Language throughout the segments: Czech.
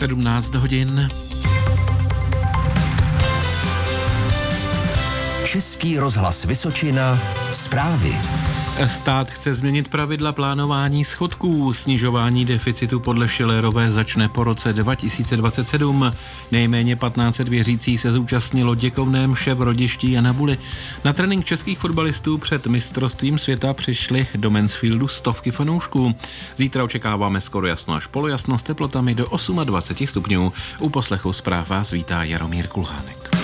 17 hodin. Český rozhlas Vysočina, zprávy. Stát chce změnit pravidla plánování schodků. Snižování deficitu podle Schillerové začne po roce 2027. Nejméně 1500 věřících se zúčastnilo děkovné mše v Rodišti Jana Buly. Na trénink českých fotbalistů před mistrovstvím světa přišly do Mansfieldu stovky fanoušků. Zítra očekáváme skoro jasno až polojasno s teplotami do 28 stupňů. U poslechu zpráv vás vítá Jaromír Kulhánek.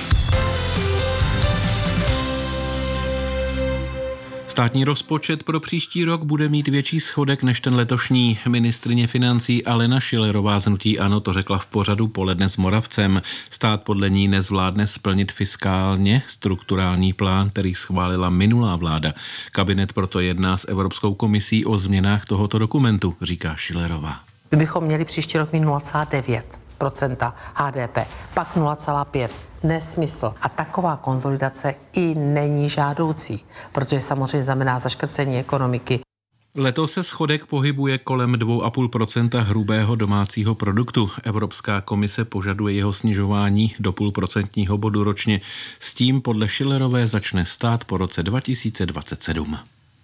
Státní rozpočet pro příští rok bude mít větší schodek než ten letošní. Ministryně financí Alena Schillerová z hnutí ANO to řekla v pořadu Poledne s Moravcem. Stát podle ní nezvládne splnit fiskálně strukturální plán, který schválila minulá vláda. Kabinet proto jedná s Evropskou komisí o změnách tohoto dokumentu, říká Schillerová. Kdybychom měli příští rok mít 0,9% HDP, pak 0,5%. Nesmysl. A taková konsolidace i není žádoucí, protože samozřejmě znamená zaškrcení ekonomiky. Letos se schodek pohybuje kolem 2,5% hrubého domácího produktu. Evropská komise požaduje jeho snižování do 0,5% bodu ročně. S tím podle Schillerové začne stát po roce 2027.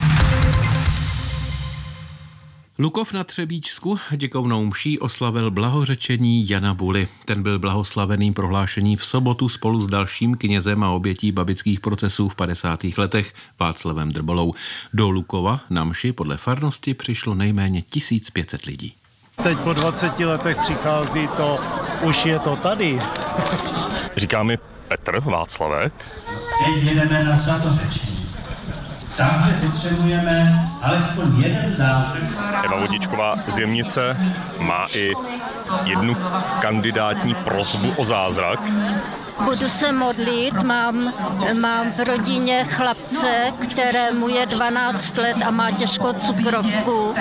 Lukov na Třebíčsku děkovnou mší oslavil blahořečení Jana Buly. Ten byl blahoslaveným prohlášení v sobotu spolu s dalším knězem a obětí babických procesů v 50. letech Václavem Drbolou. Do Lukova na mši podle farnosti přišlo nejméně 1500 lidí. Teď po 20 letech přichází to, už je to tady. Říká mi Petr Václave. Teď jdeme na svatořečení. Takže potřebujeme alespoň jeden zázrak. Eva Vodičková z Jemnice má i jednu kandidátní prosbu o zázrak. Budu se modlit, mám v rodině chlapce, kterému je 12 let a má těžkou cukrovku.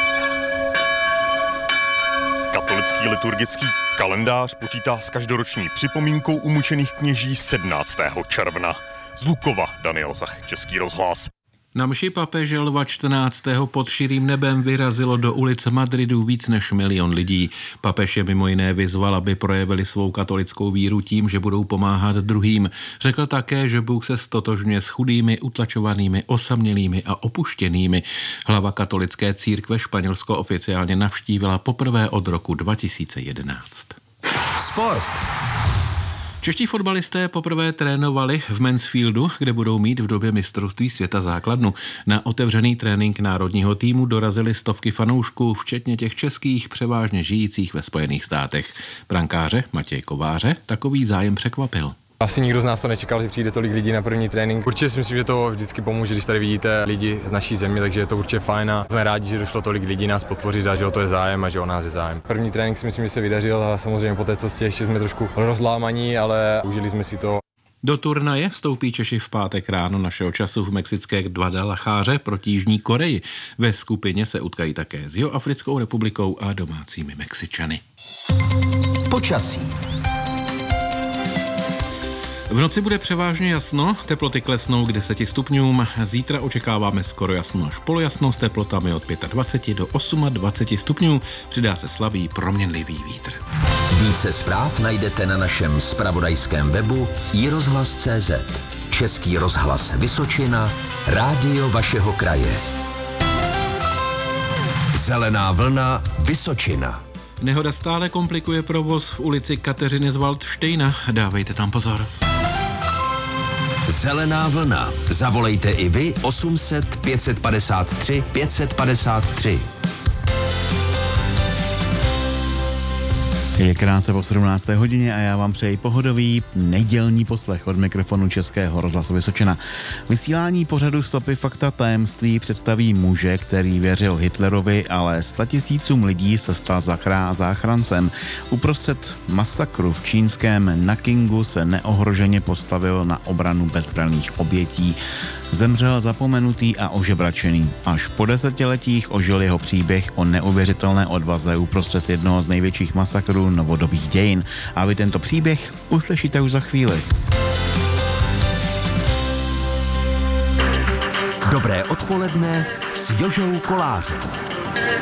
Katolický liturgický kalendář počítá s každoroční připomínkou umučených kněží 17. června. Z Lukova Daniel Zach, Český rozhlas. Na mši papeže Lva 14. pod širým nebem vyrazilo do ulic Madridu víc než 1 milion lidí. Papež je mimo jiné vyzval, aby projevili svou katolickou víru tím, že budou pomáhat druhým. Řekl také, že Bůh se stotožňuje s chudými, utlačovanými, osamělými a opuštěnými. Hlava katolické církve Španělsko oficiálně navštívila poprvé od roku 2011. Sport. Čeští fotbalisté poprvé trénovali v Mansfieldu, kde budou mít v době mistrovství světa základnu. Na otevřený trénink národního týmu dorazily stovky fanoušků, včetně těch českých, převážně žijících ve Spojených státech. Brankáře Matěj Kováře takový zájem překvapil. Asi nikdo z nás to nečekal, že přijde tolik lidí na první trénink. Určitě si myslím, že to vždycky pomůže, když tady vidíte lidi z naší země, takže je to určitě fajn a jsme rádi, že došlo tolik lidí nás podpořit a že o to je zájem a že o nás je zájem. První trénink si myslím, že se vydařil a samozřejmě po té cestě ještě jsme trošku rozlámaní, ale užili jsme si to. Do turnaje vstoupí Češi v pátek ráno našeho času v mexické Guadalajáře proti Jižní Koreji. Ve skupině se utkají také s Jihoafrickou republikou a domácími Mexičany. Počasí. V noci bude převážně jasno, teploty klesnou k 10 stupňům. Zítra očekáváme skoro jasno až polojasno s teplotami od 25 do 28 stupňů. Přidá se slabý proměnlivý vítr. Více zpráv najdete na našem zpravodajském webu iRozhlas.cz. Český rozhlas Vysočina, rádio vašeho kraje. Zelená vlna Vysočina. Nehoda stále komplikuje provoz v ulici Kateřiny z Waldštejna. Dávejte tam pozor. Zelená vlna. Zavolejte i vy 800 553 553. Je krátce po 17. hodině a já vám přeji pohodový nedělní poslech od mikrofonu Českého rozhlasu Vysočina. Vysílání pořadu Stopy fakta tajemství představí muže, který věřil Hitlerovi, ale 100 000 lidí se stal záchrancem. Uprostřed masakru v čínském Nakingu se neohroženě postavil na obranu bezbranných obětí. Zemřel zapomenutý a ožebračený. Až po 10 letích ožil jeho příběh o neuvěřitelné odvaze uprostřed jednoho z největších masakrů novodobých dějin. A vy tento příběh uslyšíte už za chvíli. Dobré odpoledne s Jožou Kolářem.